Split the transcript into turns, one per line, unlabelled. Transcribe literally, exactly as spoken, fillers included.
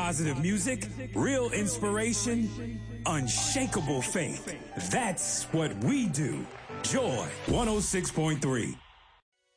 positive music, real inspiration, unshakable faith. That's what we do. Joy one oh six point three.